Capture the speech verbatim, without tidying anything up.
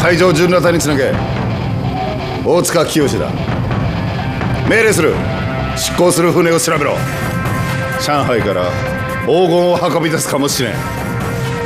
海上順路につなげ。大塚清だ。命令する。出港する船を調べろ。上海から黄金を運び出すかもしれん。